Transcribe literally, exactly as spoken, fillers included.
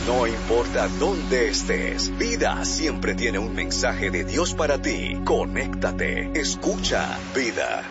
No importa dónde estés, Vida siempre tiene un mensaje de Dios para ti. Conéctate, escucha Vida.